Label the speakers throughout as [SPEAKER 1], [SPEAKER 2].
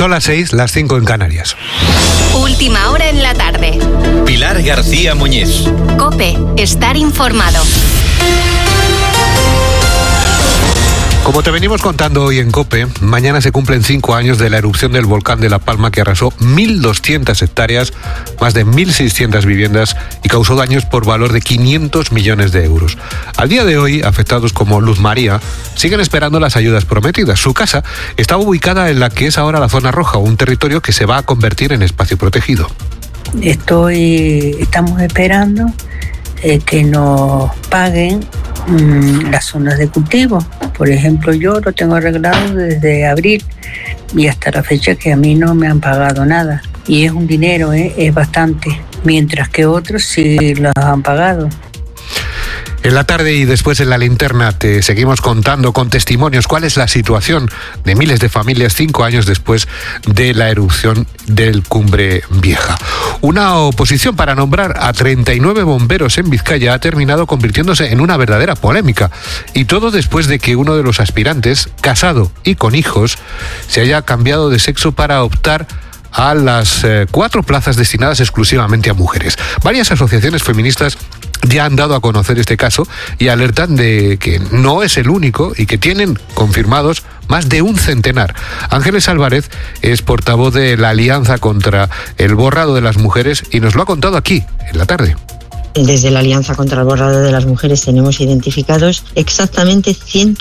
[SPEAKER 1] Son las 6, las 5 en Canarias.
[SPEAKER 2] Última hora en la tarde.
[SPEAKER 3] Pilar García Muñiz.
[SPEAKER 2] COPE, estar informado.
[SPEAKER 1] Como te venimos contando hoy en COPE, mañana se cumplen 5 años de la erupción del volcán de La Palma, que arrasó 1.200 hectáreas, más de 1.600 viviendas y causó daños por valor de 500 millones de euros. Al día de hoy, afectados como Luz María siguen esperando las ayudas prometidas. Su casa estaba ubicada en la que es ahora la zona roja, un territorio que se va a convertir en espacio protegido.
[SPEAKER 4] Estamos esperando que nos paguen las zonas de cultivo. Por ejemplo, yo lo tengo arreglado desde abril y hasta la fecha que a mí no me han pagado nada. Y es un dinero, es bastante, mientras que otros sí los han pagado.
[SPEAKER 1] En la tarde y después en la linterna te seguimos contando con testimonios cuál es la situación de miles de familias 5 años después de la erupción del Cumbre Vieja. Una oposición para nombrar a 39 bomberos en Vizcaya ha terminado convirtiéndose en una verdadera polémica. Y todo después de que uno de los aspirantes, casado y con hijos, se haya cambiado de sexo para optar a las 4 plazas destinadas exclusivamente a mujeres. Varias asociaciones feministas ya han dado a conocer este caso y alertan de que no es el único y que tienen confirmados más de un centenar. Ángeles Álvarez es portavoz de la Alianza contra el Borrado de las Mujeres y nos lo ha contado aquí, en la tarde.
[SPEAKER 5] Desde la Alianza contra el Borrado de las Mujeres tenemos identificados exactamente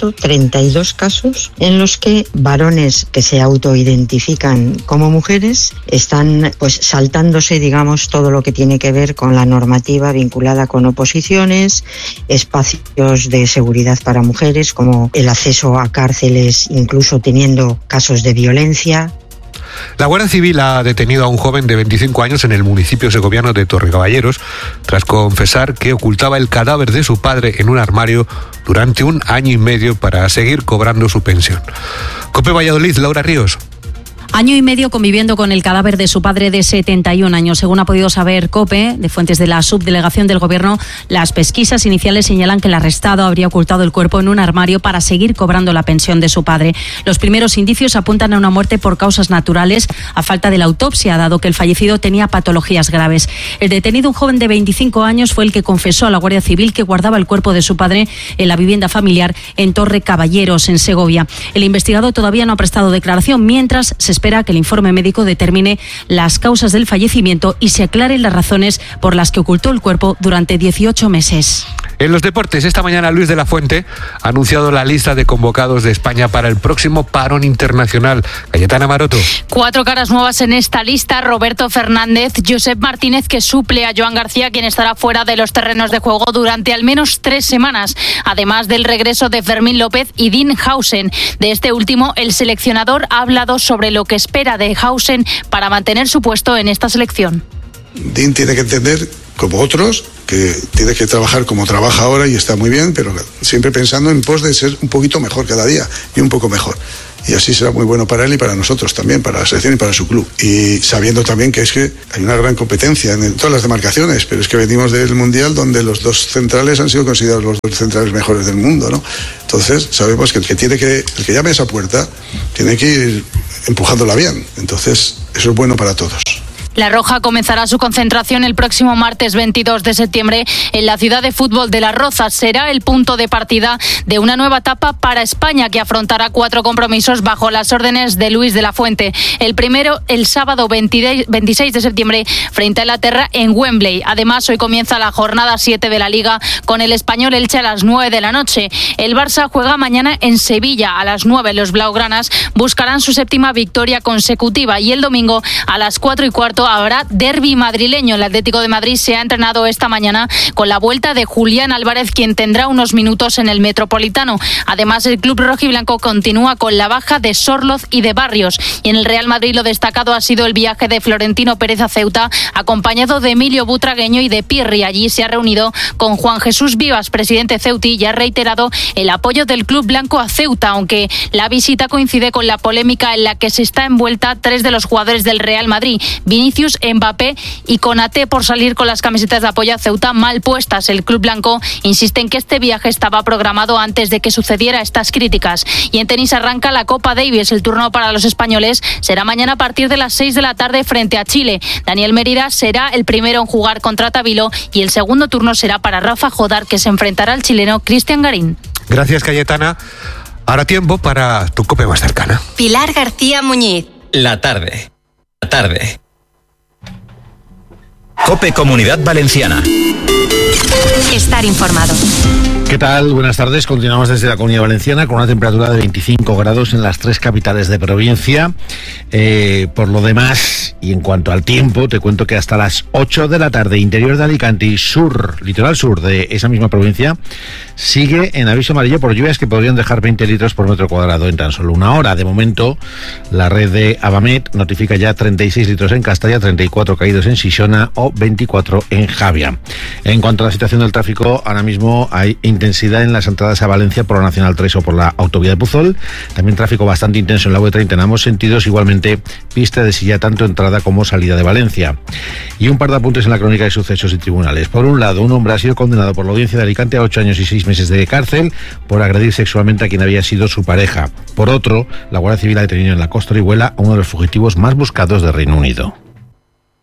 [SPEAKER 5] 132 casos en los que varones que se autoidentifican como mujeres están saltándose, digamos, todo lo que tiene que ver con la normativa vinculada con oposiciones, espacios de seguridad para mujeres, como el acceso a cárceles, incluso teniendo casos de violencia.
[SPEAKER 1] La Guardia Civil ha detenido a un joven de 25 años en el municipio segoviano de Torrecaballeros tras confesar que ocultaba el cadáver de su padre en un armario durante 1 año y medio para seguir cobrando su pensión. COPE Valladolid, Laura Ríos.
[SPEAKER 6] Año y medio conviviendo con el cadáver de su padre de 71 años. Según ha podido saber COPE, de fuentes de la subdelegación del Gobierno, las pesquisas iniciales señalan que el arrestado habría ocultado el cuerpo en un armario para seguir cobrando la pensión de su padre. Los primeros indicios apuntan a una muerte por causas naturales, a falta de la autopsia, dado que el fallecido tenía patologías graves. El detenido, un joven de 25 años, fue el que confesó a la Guardia Civil que guardaba el cuerpo de su padre en la vivienda familiar en Torrecaballeros, en Segovia. El investigado todavía no ha prestado declaración, mientras se espera que el informe médico determine las causas del fallecimiento y se aclaren las razones por las que ocultó el cuerpo durante 18 meses.
[SPEAKER 1] En los deportes, esta mañana Luis de la Fuente ha anunciado la lista de convocados de España para el próximo parón internacional. Cayetana Maroto.
[SPEAKER 7] 4 caras nuevas en esta lista: Roberto Fernández, Josep Martínez, que suple a Joan García, quien estará fuera de los terrenos de juego durante al menos 3 semanas, además del regreso de Fermín López y Dean Howson. De este último, el seleccionador ha hablado sobre lo que espera de Howson para mantener su puesto en esta selección.
[SPEAKER 8] Dean tiene que entender, como otros, que tiene que trabajar como trabaja ahora y está muy bien, pero siempre pensando en pos de ser un poquito mejor cada día y un poco mejor. Y así será muy bueno para él y para nosotros también, para la selección y para su club. Y sabiendo también que es que hay una gran competencia en todas las demarcaciones, pero es que venimos del Mundial donde los 2 centrales han sido considerados los 2 centrales mejores del mundo, ¿no? Entonces sabemos que el que llame a esa puerta tiene que ir empujándola bien. Entonces eso es bueno para todos.
[SPEAKER 7] La Roja comenzará su concentración el próximo martes 22 de septiembre en la ciudad de fútbol de Las Rozas. Será el punto de partida de una nueva etapa para España, que afrontará 4 compromisos bajo las órdenes de Luis de la Fuente. El primero, el sábado 26 de septiembre, frente a Inglaterra en Wembley. Además, hoy comienza la jornada 7 de la Liga con el Español Elche a las 9 de la noche. El Barça juega mañana en Sevilla a las 9. Los blaugranas buscarán su 7ª victoria consecutiva, y el domingo a las 4:15 habrá derbi madrileño. El Atlético de Madrid se ha entrenado esta mañana con la vuelta de Julián Álvarez, quien tendrá unos minutos en el Metropolitano. Además, el club rojiblanco continúa con la baja de Sorloz y de Barrios. Y en el Real Madrid lo destacado ha sido el viaje de Florentino Pérez a Ceuta, acompañado de Emilio Butragueño y de Pirri. Allí se ha reunido con Juan Jesús Vivas, presidente ceutí, y ha reiterado el apoyo del club blanco a Ceuta, aunque la visita coincide con la polémica en la que se está envuelta 3 de los jugadores del Real Madrid: Vinicius Vinicius, Mbappé y Konaté por salir con las camisetas de apoyo a Ceuta mal puestas. El club blanco insiste en que este viaje estaba programado antes de que sucediera estas críticas. Y en tenis arranca la Copa Davis. El turno para los españoles será mañana a partir de las 6 de la tarde frente a Chile. Daniel Merida será el primero en jugar contra Tabilo y el segundo turno será para Rafa Jodar, que se enfrentará al chileno Cristian Garín.
[SPEAKER 1] Gracias, Cayetana. Ahora tiempo para tu COPE más cercana.
[SPEAKER 2] Pilar García Muñiz.
[SPEAKER 3] La tarde. COPE Comunidad Valenciana.
[SPEAKER 2] Estar informado.
[SPEAKER 9] ¿Qué tal? Buenas tardes. Continuamos desde la Comunidad Valenciana con una temperatura de 25 grados en las 3 capitales de provincia. Por lo demás, y en cuanto al tiempo, te cuento que hasta las 8 de la tarde, interior de Alicante y litoral sur de esa misma provincia, sigue en aviso amarillo por lluvias que podrían dejar 20 litros por metro cuadrado en tan solo una hora. De momento, la red de Abamet notifica ya 36 litros en Castalla, 34 caídos en Xixona o 24 en Javia. En cuanto a la situación del tráfico, ahora mismo hay intensidad en las entradas a Valencia por la Nacional 3 o por la autovía de Puzol. También tráfico bastante intenso en la V30 en ambos sentidos. Igualmente, pista de silla tanto entrada como salida de Valencia. Y un par de apuntes en la crónica de sucesos y tribunales. Por un lado, un hombre ha sido condenado por la Audiencia de Alicante a 8 años y 6 meses de cárcel por agredir sexualmente a quien había sido su pareja. Por otro, la Guardia Civil ha detenido en la Costa de Orihuela a uno de los fugitivos más buscados de Reino Unido.